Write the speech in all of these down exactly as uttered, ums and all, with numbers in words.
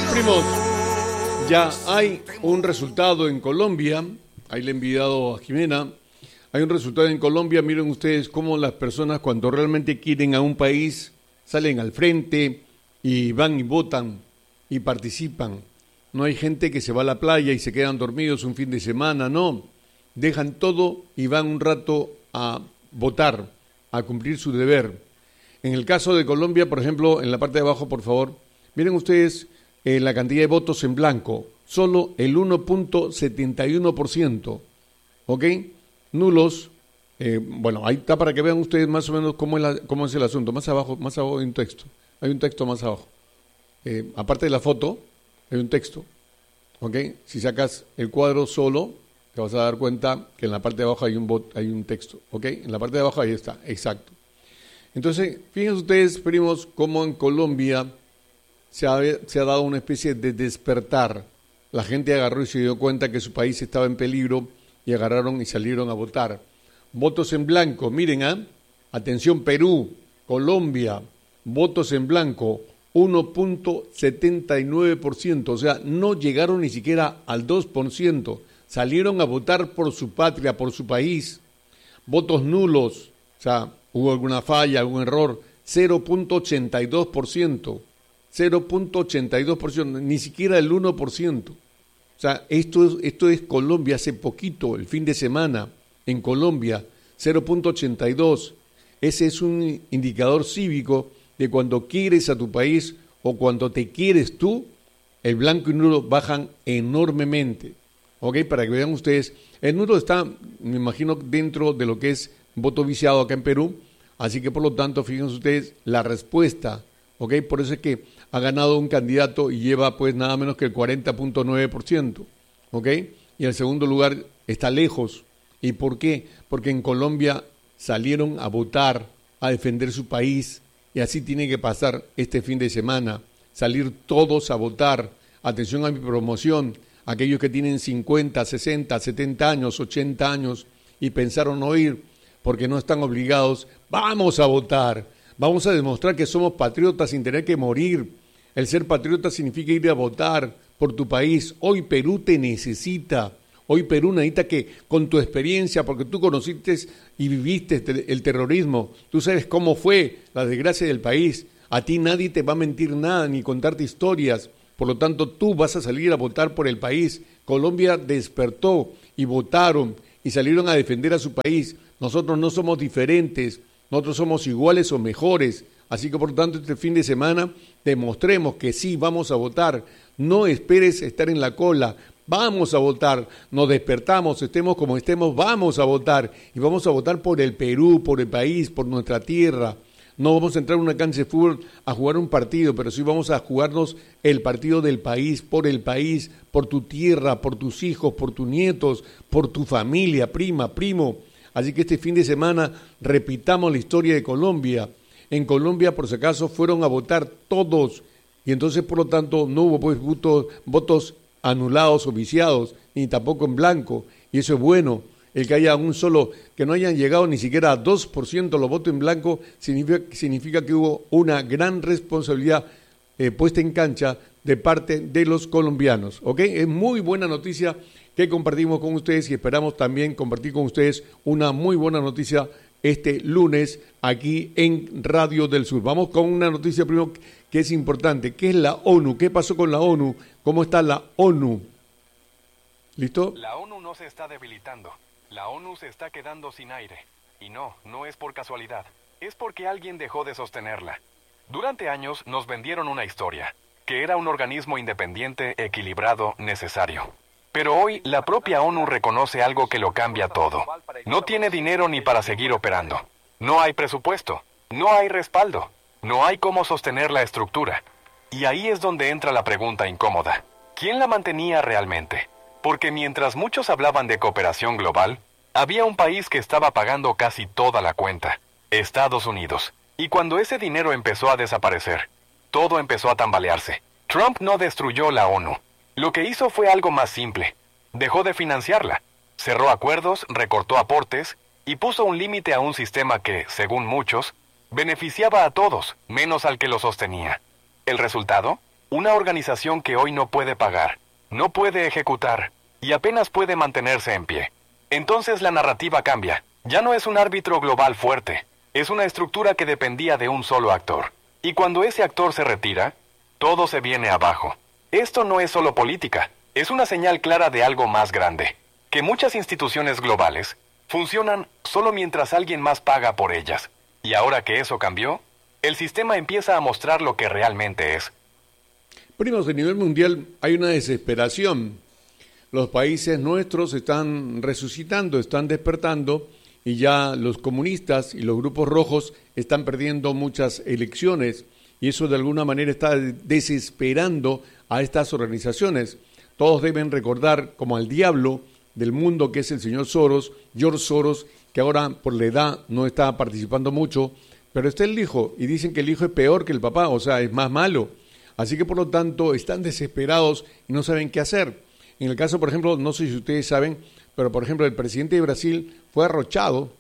Primos, ya hay un resultado en Colombia. Ahí le he enviado a Jimena. Hay un resultado en Colombia. Miren ustedes cómo las personas, cuando realmente quieren a un país, salen al frente y van y votan y participan. No hay gente que se va a la playa y se quedan dormidos un fin de semana, no. Dejan todo y van un rato a votar, a cumplir su deber. En el caso de Colombia, por ejemplo, en la parte de abajo, por favor, miren ustedes eh, la cantidad de votos en blanco. Solo el uno punto setenta y uno por ciento. ¿Ok? Nulos. Eh, bueno, ahí está para que vean ustedes más o menos cómo es, la, cómo es el asunto. Más abajo, más abajo hay un texto. Hay un texto más abajo. Eh, aparte de la foto, hay un texto. ¿Ok? Si sacas el cuadro solo, te vas a dar cuenta que en la parte de abajo hay un, bot, hay un texto. ¿Ok? En la parte de abajo ahí está, exacto. Entonces, fíjense ustedes, primos, cómo en Colombia se ha, se ha dado una especie de despertar. La gente agarró y se dio cuenta que su país estaba en peligro y agarraron y salieron a votar. Votos en blanco, miren, ¿ah? ¿eh? Atención, Perú, Colombia, votos en blanco, uno punto setenta y nueve por ciento, o sea, no llegaron ni siquiera al dos por ciento. Salieron a votar por su patria, por su país. Votos nulos, o sea, hubo alguna falla, algún error, cero punto ochenta y dos por ciento. cero punto ochenta y dos por ciento, ni siquiera el uno por ciento. O sea, esto es, esto es Colombia hace poquito, el fin de semana, en Colombia, cero punto ochenta y dos. Ese es un indicador cívico de cuando quieres a tu país o cuando te quieres tú, el blanco y nulo bajan enormemente. ¿Ok? Para que vean ustedes, el nulo está, me imagino, dentro de lo que es voto viciado acá en Perú, así que por lo tanto, fíjense ustedes, la respuesta, ¿ok? Por eso es que ha ganado un candidato y lleva pues nada menos que el cuarenta punto nueve por ciento, ¿ok? Y el segundo lugar está lejos. ¿Y por qué? Porque en Colombia salieron a votar, a defender su país, y así tiene que pasar este fin de semana, salir todos a votar. Atención a mi promoción, aquellos que tienen cincuenta, sesenta, setenta años, ochenta años y pensaron no ir porque no están obligados, vamos a votar, vamos a demostrar que somos patriotas sin tener que morir. El ser patriota significa ir a votar por tu país. Hoy Perú te necesita. Hoy Perú necesita que con tu experiencia, porque tú conociste y viviste el terrorismo, tú sabes cómo fue la desgracia del país. A ti nadie te va a mentir nada ni contarte historias. Por lo tanto, tú vas a salir a votar por el país. Colombia despertó y votaron y salieron a defender a su país. Nosotros no somos diferentes, nosotros somos iguales o mejores. Así que, por lo tanto, este fin de semana demostremos que sí, vamos a votar. No esperes estar en la cola. Vamos a votar, nos despertamos, estemos como estemos, vamos a votar. Y vamos a votar por el Perú, por el país, por nuestra tierra. No vamos a entrar a una cancha de fútbol a jugar un partido, pero sí vamos a jugarnos el partido del país, por el país, por tu tierra, por tus hijos, por tus nietos, por tu familia, prima, primo. Así que este fin de semana repitamos la historia de Colombia. En Colombia, por si acaso, fueron a votar todos y entonces, por lo tanto, no hubo pues votos, votos anulados o viciados, ni tampoco en blanco, y eso es bueno. El que haya un solo, que no hayan llegado ni siquiera a dos por ciento los votos en blanco, significa, significa que hubo una gran responsabilidad eh, puesta en cancha de parte de los colombianos. ¿Ok? Es muy buena noticia que compartimos con ustedes y esperamos también compartir con ustedes una muy buena noticia este lunes aquí en Radio del Sur. Vamos con una noticia primero que es importante, que es la ONU. ¿Qué pasó con la ONU? ¿Cómo está la ONU? ¿Listo? La ONU no se está debilitando. La ONU se está quedando sin aire. Y no, no es por casualidad. Es porque alguien dejó de sostenerla. Durante años nos vendieron una historia, que era un organismo independiente, equilibrado, necesario. Pero hoy la propia ONU reconoce algo que lo cambia todo. No tiene dinero ni para seguir operando. No hay presupuesto. No hay respaldo. No hay cómo sostener la estructura. Y ahí es donde entra la pregunta incómoda. ¿Quién la mantenía realmente? Porque mientras muchos hablaban de cooperación global, había un país que estaba pagando casi toda la cuenta, Estados Unidos. Y cuando ese dinero empezó a desaparecer, todo empezó a tambalearse. Trump no destruyó la ONU. Lo que hizo fue algo más simple. Dejó de financiarla, cerró acuerdos, recortó aportes y puso un límite a un sistema que, según muchos, beneficiaba a todos, menos al que lo sostenía. ¿El resultado? Una organización que hoy no puede pagar, no puede ejecutar y apenas puede mantenerse en pie. Entonces la narrativa cambia. Ya no es un árbitro global fuerte, es una estructura que dependía de un solo actor. Y cuando ese actor se retira, todo se viene abajo. Esto no es solo política, es una señal clara de algo más grande, que muchas instituciones globales funcionan solo mientras alguien más paga por ellas. Y ahora que eso cambió, el sistema empieza a mostrar lo que realmente es. Primos, a nivel mundial hay una desesperación. Los países nuestros están resucitando, están despertando, y ya los comunistas y los grupos rojos están perdiendo muchas elecciones, y eso de alguna manera está desesperando a estas organizaciones. Todos deben recordar como al diablo del mundo que es el señor Soros, George Soros, que ahora por la edad no está participando mucho, pero está el hijo, y dicen que el hijo es peor que el papá, o sea, es más malo. Así que por lo tanto están desesperados y no saben qué hacer. En el caso, por ejemplo, no sé si ustedes saben, pero por ejemplo el presidente de Brasil fue arrochado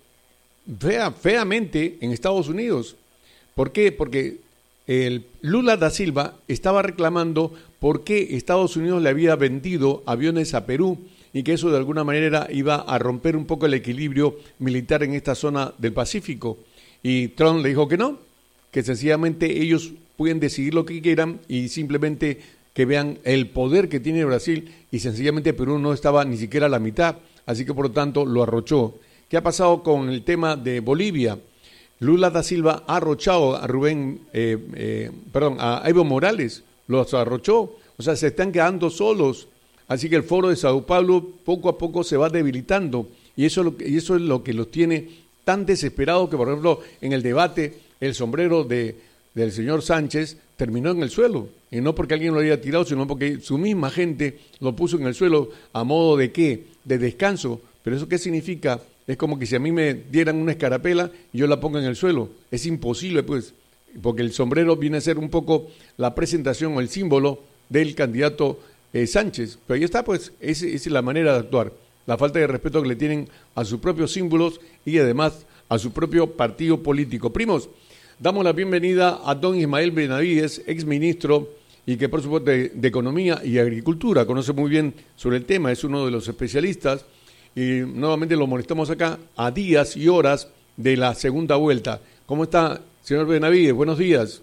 fea, feamente en Estados Unidos. ¿Por qué? Porque el Lula da Silva estaba reclamando por qué Estados Unidos le había vendido aviones a Perú y que eso de alguna manera iba a romper un poco el equilibrio militar en esta zona del Pacífico. Y Trump le dijo que no, que sencillamente ellos pueden decidir lo que quieran y simplemente que vean el poder que tiene Brasil, y sencillamente Perú no estaba ni siquiera a la mitad, así que por lo tanto lo arrochó. ¿Qué ha pasado con el tema de Bolivia? Lula da Silva ha arrochado a Rubén, eh, eh, perdón, a Evo Morales, los arrochó, o sea, se están quedando solos, así que el foro de Sao Paulo poco a poco se va debilitando, y eso, es lo que, y eso es lo que los tiene tan desesperados que, por ejemplo, en el debate, el sombrero de, del señor Sánchez terminó en el suelo, y no porque alguien lo haya tirado, sino porque su misma gente lo puso en el suelo a modo de ¿qué? De descanso. ¿Pero eso qué significa? Es como que si a mí me dieran una escarapela y yo la pongo en el suelo. Es imposible, pues, porque el sombrero viene a ser un poco la presentación o el símbolo del candidato eh, Sánchez. Pero ahí está, pues, esa es la manera de actuar. La falta de respeto que le tienen a sus propios símbolos y además a su propio partido político. Primos, damos la bienvenida a don Ismael Benavides, exministro y que por supuesto de, de Economía y Agricultura, conoce muy bien sobre el tema, es uno de los especialistas, y nuevamente lo molestamos acá a días y horas de la segunda vuelta. ¿Cómo está, señor Benavides? Buenos días.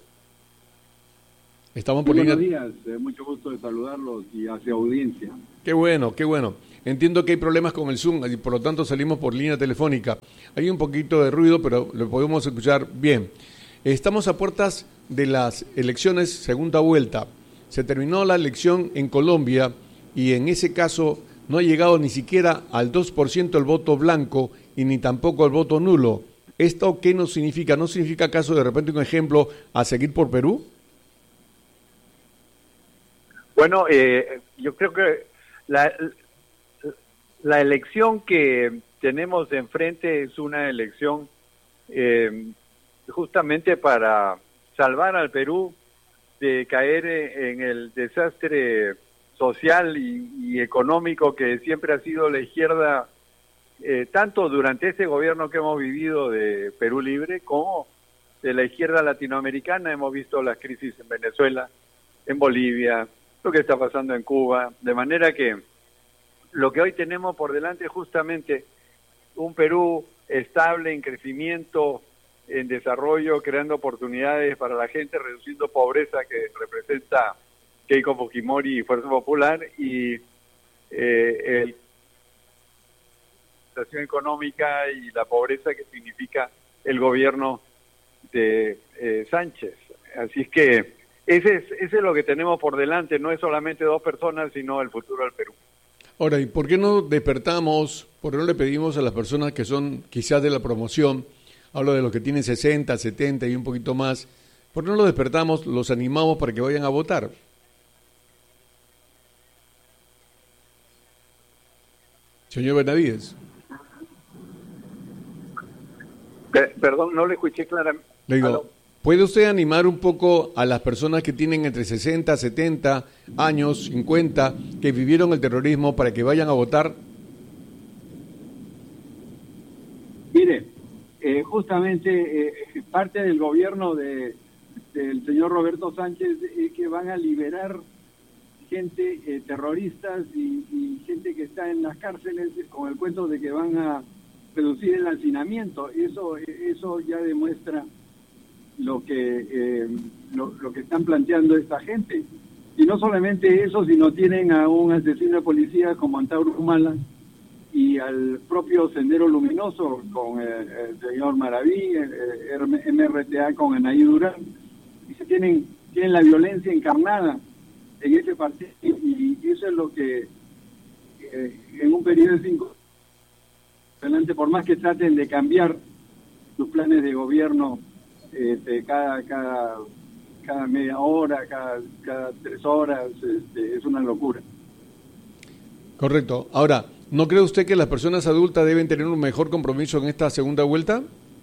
Estamos por Buenos línea... días, eh, mucho gusto de saludarlos y hacia audiencia. Qué bueno, qué bueno. Entiendo que hay problemas con el Zoom y por lo tanto salimos por línea telefónica. Hay un poquito de ruido, pero lo podemos escuchar bien. Estamos a puertas de las elecciones segunda vuelta. Se terminó la elección en Colombia y en ese caso no ha llegado ni siquiera al dos por ciento el voto blanco y ni tampoco el voto nulo. ¿Esto qué nos significa? ¿No significa acaso de repente un ejemplo a seguir por Perú? Bueno, eh, yo creo que la, la elección que tenemos enfrente es una elección eh, justamente para salvar al Perú de caer en el desastre social y, y económico que siempre ha sido la izquierda, eh, tanto durante este gobierno que hemos vivido de Perú Libre como de la izquierda latinoamericana. Hemos visto las crisis en Venezuela, en Bolivia, lo que está pasando en Cuba, de manera que lo que hoy tenemos por delante es justamente un Perú estable, en crecimiento, en desarrollo, creando oportunidades para la gente, reduciendo pobreza que representa Keiko Fujimori y Fuerza Popular, y eh, el, la situación económica y la pobreza que significa el gobierno de eh, Sánchez. Así es que ese es, ese es lo que tenemos por delante, no es solamente dos personas, sino el futuro del Perú. Ahora, ¿y por qué no despertamos, por qué no le pedimos a las personas que son quizás de la promoción, hablo de los que tienen sesenta, setenta y un poquito más, por qué no los despertamos, los animamos para que vayan a votar? Señor Benavides. Per- perdón, no le escuché claramente. Le digo, ¿Aló? ¿puede usted animar un poco a las personas que tienen entre sesenta, setenta años, cincuenta, que vivieron el terrorismo para que vayan a votar? Mire, eh, justamente eh, parte del gobierno de, este, el señor Roberto Sánchez es que van a liberar gente, eh, terroristas y, y gente que está en las cárceles con el cuento de que van a reducir el hacinamiento. Eso, eso ya demuestra lo que, eh, lo, lo que están planteando esta gente. Y no solamente eso, sino tienen a un asesino de policía como Antauro Humala y al propio Sendero Luminoso con eh, el señor Maraví, el, el M R T A con Anaí Durán. Y se tienen, tienen la violencia encarnada en ese partido, y, y eso es lo que eh, en un periodo de cinco adelante, por más que traten de cambiar sus planes de gobierno este, cada cada cada media hora, cada, cada tres horas, este, es una locura. Correcto. Ahora, ¿no cree usted que las personas adultas deben tener un mejor compromiso en esta segunda vuelta?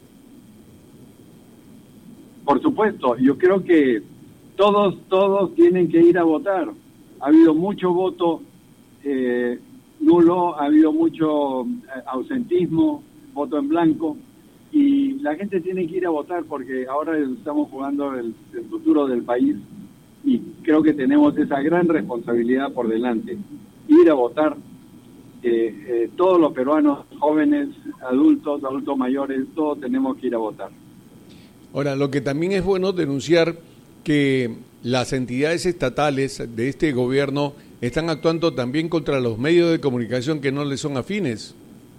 Por supuesto, yo creo que todos todos tienen que ir a votar. Ha habido mucho voto eh, nulo, ha habido mucho ausentismo, voto en blanco, y la gente tiene que ir a votar porque ahora estamos jugando el, el futuro del país y creo que tenemos esa gran responsabilidad por delante, ir a votar. Eh, eh, todos los peruanos, jóvenes, adultos, adultos mayores, todos tenemos que ir a votar. Ahora, lo que también es bueno denunciar que las entidades estatales de este gobierno están actuando también contra los medios de comunicación que no les son afines.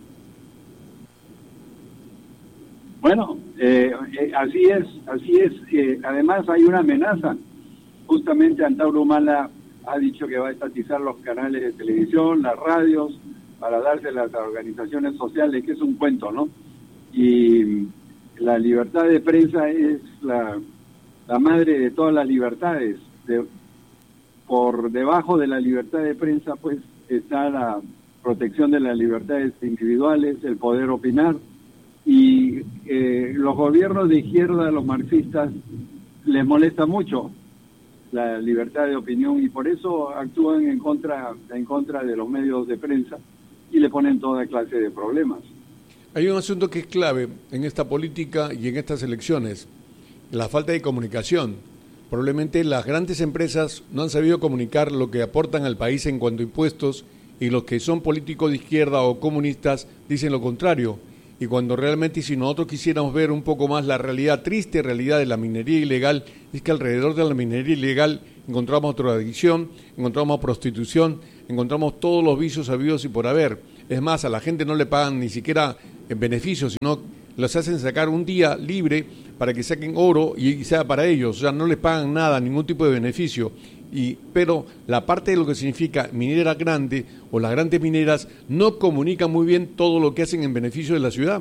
Bueno, eh, eh, así es, así es. Eh, además hay una amenaza. Justamente Antauro Humala ha dicho que va a estatizar los canales de televisión, las radios, para dárselas a organizaciones sociales, que es un cuento, ¿no? Y la libertad de prensa es la, la madre de todas las libertades. De, por debajo de la libertad de prensa, pues, está la protección de las libertades individuales, el poder opinar, y eh, los gobiernos de izquierda, los marxistas, les molesta mucho la libertad de opinión y por eso actúan en contra, en contra de los medios de prensa y le ponen toda clase de problemas. Hay un asunto que es clave en esta política y en estas elecciones, la falta de comunicación. Probablemente las grandes empresas no han sabido comunicar lo que aportan al país en cuanto a impuestos y los que son políticos de izquierda o comunistas dicen lo contrario. Y cuando realmente si nosotros quisiéramos ver un poco más la realidad, triste realidad de la minería ilegal, es que alrededor de la minería ilegal encontramos drogadicción, encontramos prostitución, encontramos todos los vicios habidos y por haber. Es más, a la gente no le pagan ni siquiera en beneficios, sino los hacen sacar un día libre para que saquen oro y sea para ellos. O sea, no les pagan nada, ningún tipo de beneficio. Y, pero la parte de lo que significa minera grande o las grandes mineras no comunican muy bien todo lo que hacen en beneficio de la ciudad.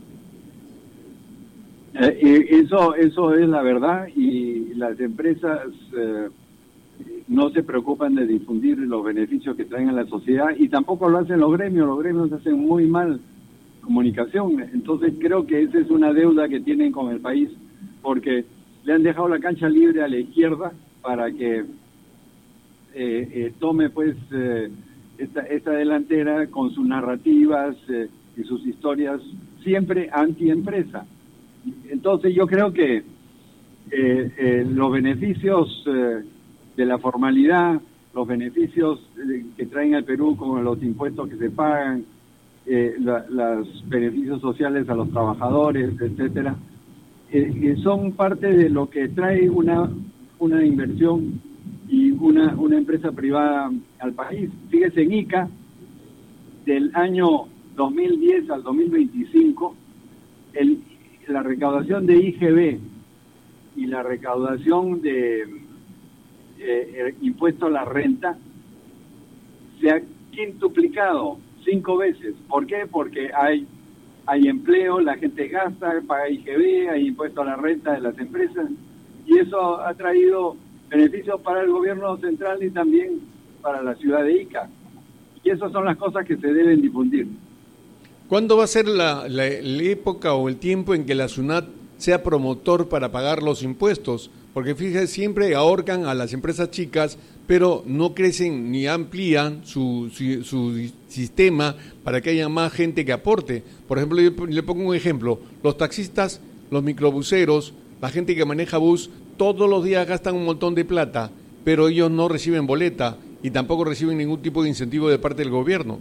Eh, eso, eso es la verdad y las empresas eh, no se preocupan de difundir los beneficios que traen a la sociedad y tampoco lo hacen los gremios. Los gremios hacen muy mal comunicación. Entonces creo que esa es una deuda que tienen con el país porque le han dejado la cancha libre a la izquierda para que Eh, eh, tome pues eh, esta, esta delantera con sus narrativas eh, y sus historias siempre anti-empresa. Entonces yo creo que eh, eh, los beneficios eh, de la formalidad, los beneficios eh, que traen al Perú como los impuestos que se pagan, eh, la, los beneficios sociales a los trabajadores, etcétera, eh, eh, son parte de lo que trae una, una inversión y una una empresa privada al país. Fíjese, en Ica, del año dos mil diez al dos mil veinticinco, el, la recaudación de I G B y la recaudación de eh, el impuesto a la renta se ha quintuplicado cinco veces. ¿Por qué? Porque hay hay empleo, la gente gasta, paga I G B, hay impuesto a la renta de las empresas y eso ha traído beneficios para el gobierno central y también para la ciudad de Ica. Y esas son las cosas que se deben difundir. ¿Cuándo va a ser la, la, la época o el tiempo en que la SUNAT sea promotor para pagar los impuestos? Porque fíjense, siempre ahorcan a las empresas chicas, pero no crecen ni amplían su, su, su sistema para que haya más gente que aporte. Por ejemplo, yo le pongo un ejemplo, los taxistas, los microbuseros, la gente que maneja bus, todos los días gastan un montón de plata, pero ellos no reciben boleta y tampoco reciben ningún tipo de incentivo de parte del gobierno.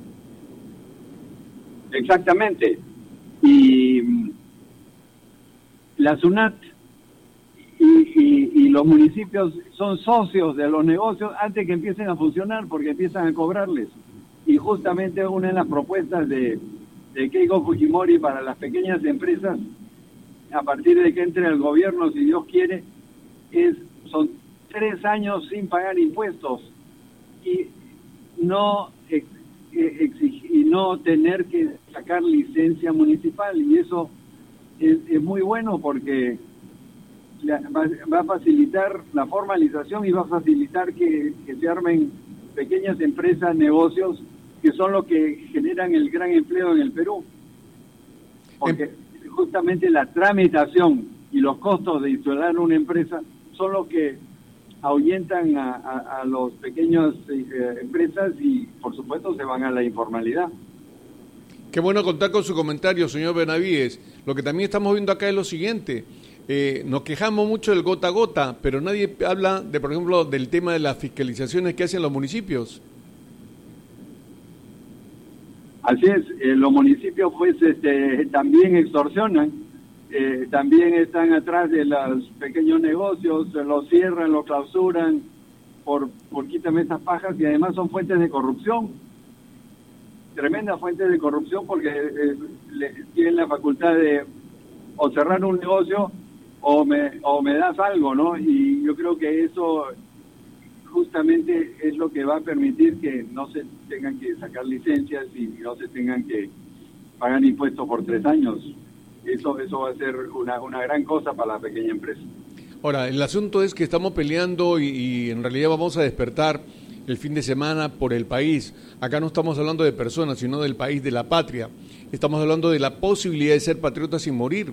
Exactamente. Y la SUNAT y, y, y los municipios son socios de los negocios antes que empiecen a funcionar, porque empiezan a cobrarles. Y justamente una de las propuestas de, de Keiko Fujimori para las pequeñas empresas, a partir de que entre al gobierno, si Dios quiere, es son tres años sin pagar impuestos y no ex, exig, y no tener que sacar licencia municipal. Y eso es, es muy bueno porque la, va, va a facilitar la formalización y va a facilitar que, que se armen pequeñas empresas, negocios, que son los que generan el gran empleo en el Perú. Porque en... justamente la tramitación y los costos de instalar una empresa son los que ahuyentan a, a, a los pequeños eh, empresas y, por supuesto, se van a la informalidad. Qué bueno contar con su comentario, señor Benavides. Lo que también estamos viendo acá es lo siguiente. Eh, nos quejamos mucho del gota a gota, pero nadie habla, de, por ejemplo, del tema de las fiscalizaciones que hacen los municipios. Así es, eh, los municipios pues este, también extorsionan, eh, también están atrás de los pequeños negocios, los cierran, los clausuran, por, por quítame esas pajas, y además son fuentes de corrupción, tremendas fuentes de corrupción, porque eh, le, tienen la facultad de o cerrar un negocio o me, o me das algo, ¿no? Y yo creo que eso justamente es lo que va a permitir que no se tengan que sacar licencias y no se tengan que pagar impuestos por tres años. Eso eso va a ser una, una gran cosa para la pequeña empresa. Ahora, el asunto es que estamos peleando y, y en realidad vamos a despertar el fin de semana por el país. Acá no estamos hablando de personas, sino del país, de la patria. Estamos hablando de la posibilidad de ser patriotas sin morir.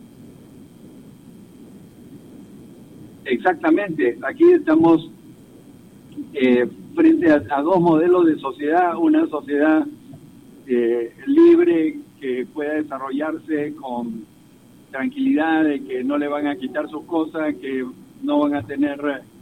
Exactamente. Aquí estamos Eh, frente a, a dos modelos de sociedad, una sociedad eh, libre que pueda desarrollarse con tranquilidad, de que no le van a quitar sus cosas, que no van a tener